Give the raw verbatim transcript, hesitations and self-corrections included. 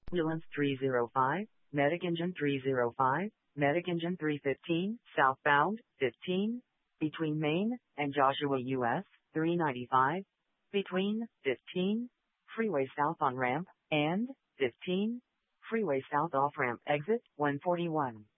Wheelance three oh five, Medic Engine three oh five, Medic Engine three fifteen, southbound, fifteen, between Maine and Joshua U S, three ninety-five, between, fifteen, freeway south on ramp, and, fifteen, freeway south off ramp exit, one forty-one.